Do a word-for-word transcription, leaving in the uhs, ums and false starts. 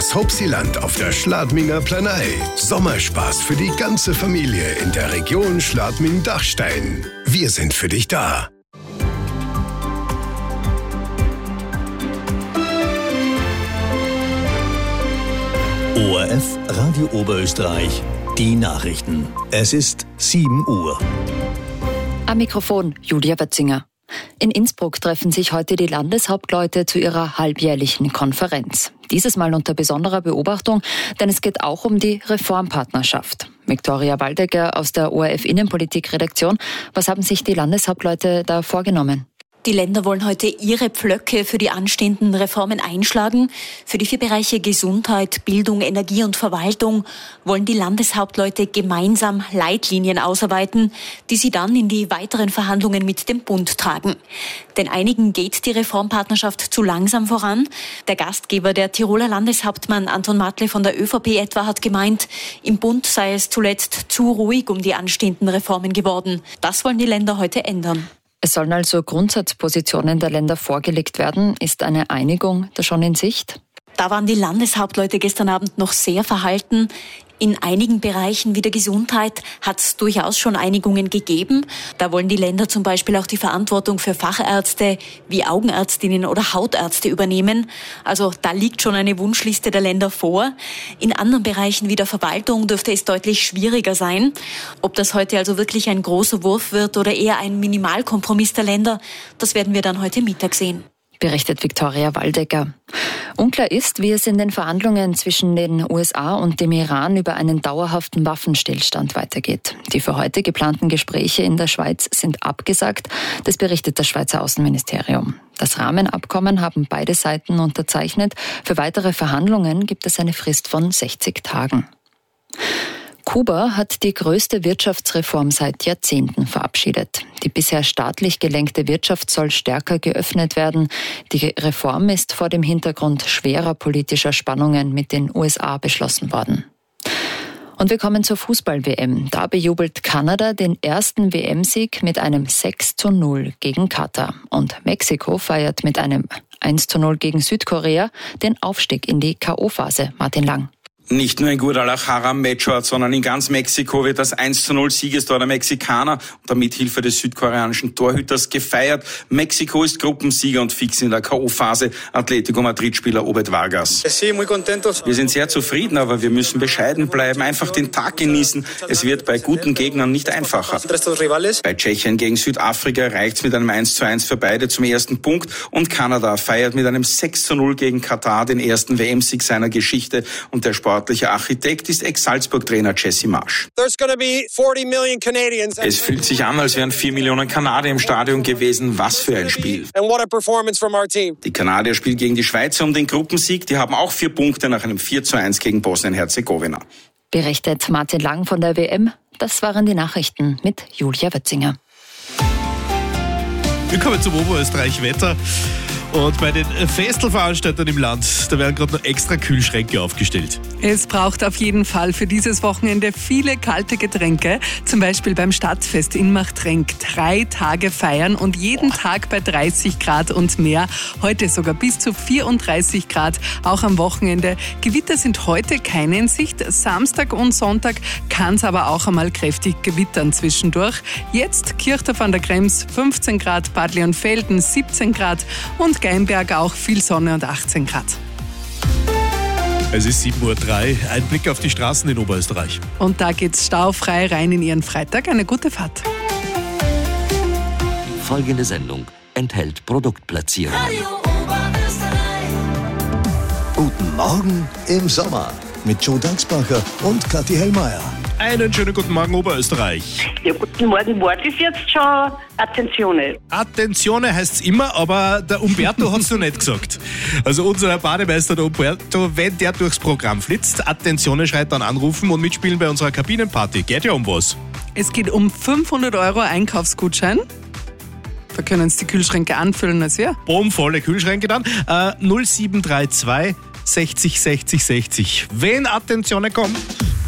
das Hopsiland auf der Schladminger Planei. Sommerspaß für die ganze Familie in der Region Schladming-Dachstein. Wir sind für dich da. O R F Radio Oberösterreich, die Nachrichten. Es ist sieben Uhr. Am Mikrofon Julia Wötzinger. In Innsbruck treffen sich heute die Landeshauptleute zu ihrer halbjährlichen Konferenz. Dieses Mal unter besonderer Beobachtung, denn es geht auch um die Reformpartnerschaft. Viktoria Waldecker aus der O R F Innenpolitik-Redaktion. Was haben sich die Landeshauptleute da vorgenommen? Die Länder wollen heute ihre Pflöcke für die anstehenden Reformen einschlagen. Für die vier Bereiche Gesundheit, Bildung, Energie und Verwaltung wollen die Landeshauptleute gemeinsam Leitlinien ausarbeiten, die sie dann in die weiteren Verhandlungen mit dem Bund tragen. Denn einigen geht die Reformpartnerschaft zu langsam voran. Der Gastgeber, der Tiroler Landeshauptmann Anton Matle von der ÖVP etwa, hat gemeint, im Bund sei es zuletzt zu ruhig um die anstehenden Reformen geworden. Das wollen die Länder heute ändern. Es sollen also Grundsatzpositionen der Länder vorgelegt werden. Ist eine Einigung da schon in Sicht? Da waren die Landeshauptleute gestern Abend noch sehr verhalten. In einigen Bereichen wie der Gesundheit hat es durchaus schon Einigungen gegeben. Da wollen die Länder zum Beispiel auch die Verantwortung für Fachärzte wie Augenärztinnen oder Hautärzte übernehmen. Also da liegt schon eine Wunschliste der Länder vor. In anderen Bereichen wie der Verwaltung dürfte es deutlich schwieriger sein. Ob das heute also wirklich ein großer Wurf wird oder eher ein Minimalkompromiss der Länder, das werden wir dann heute Mittag sehen. Berichtet Viktoria Waldecker. Unklar ist, wie es in den Verhandlungen zwischen den U S A und dem Iran über einen dauerhaften Waffenstillstand weitergeht. Die für heute geplanten Gespräche in der Schweiz sind abgesagt, das berichtet das Schweizer Außenministerium. Das Rahmenabkommen haben beide Seiten unterzeichnet. Für weitere Verhandlungen gibt es eine Frist von sechzig Tagen. Kuba hat die größte Wirtschaftsreform seit Jahrzehnten verabschiedet. Die bisher staatlich gelenkte Wirtschaft soll stärker geöffnet werden. Die Reform ist vor dem Hintergrund schwerer politischer Spannungen mit den U S A beschlossen worden. Und wir kommen zur Fußball-W M. Da bejubelt Kanada den ersten W M-Sieg mit einem sechs zu null gegen Katar. Und Mexiko feiert mit einem eins zu null gegen Südkorea den Aufstieg in die K O-Phase. Martin Lang. Nicht nur in Guadalajara-Matchort, sondern in ganz Mexiko wird das eins zu null Siegestor der Mexikaner unter Mithilfe des südkoreanischen Torhüters gefeiert. Mexiko ist Gruppensieger und fix in der K O-Phase. Atletico Madrid-Spieler Obed Vargas. Wir sind sehr zufrieden, aber wir müssen bescheiden bleiben, einfach den Tag genießen. Es wird bei guten Gegnern nicht einfacher. Bei Tschechien gegen Südafrika reicht's mit einem eins zu eins für beide zum ersten Punkt und Kanada feiert mit einem sechs zu null gegen Katar den ersten W M-Sieg seiner Geschichte und der Sport Sportlicher Architekt ist Ex-Salzburg-Trainer Jesse Marsch. Es fühlt sich an, als wären vier Millionen Kanadier im Stadion gewesen. Was für ein Spiel. Die Kanadier spielen gegen die Schweizer um den Gruppensieg. Die haben auch vier Punkte nach einem vier zu eins gegen Bosnien-Herzegowina. Berichtet Martin Lang von der W M. Das waren die Nachrichten mit Julia Wötzinger. Wir kommen zum Oberösterreich-Wetter. Und bei den Festelveranstaltern im Land, da werden gerade noch extra Kühlschränke aufgestellt. Es braucht auf jeden Fall für dieses Wochenende viele kalte Getränke. Zum Beispiel beim Stadtfest in Machtrenk. Drei Tage feiern und jeden Tag bei dreißig Grad und mehr. Heute sogar bis zu vierunddreißig Grad, auch am Wochenende. Gewitter sind heute keine in Sicht. Samstag und Sonntag kann es aber auch einmal kräftig gewittern zwischendurch. Jetzt Kirchdorf an der Krems fünfzehn Grad, Bad Leonfelden siebzehn Grad und Geinberg auch viel Sonne und achtzehn Grad. Es ist sieben Uhr drei. Ein Blick auf die Straßen in Oberösterreich. Und da geht's staufrei rein in Ihren Freitag. Eine gute Fahrt. Folgende Sendung enthält Produktplatzierungen. Guten Morgen im Sommer mit Joe Daxbacher und Kathi Hellmeier. Einen schönen guten Morgen, Oberösterreich. Ja, guten Morgen. War das jetzt schon Attenzione? Attenzione heißt's immer, aber der Umberto hat's noch nicht gesagt. Also unser Bademeister, der Umberto, wenn der durchs Programm flitzt, Attenzione schreit, dann anrufen und mitspielen bei unserer Kabinenparty. Geht ja um was. Es geht um fünfhundert Euro Einkaufsgutschein. Da können Sie die Kühlschränke anfüllen als wir. Bombenvolle Kühlschränke dann. Äh, null sieben drei zwei sechzig sechzig sechzig. Wenn Attenzione kommt.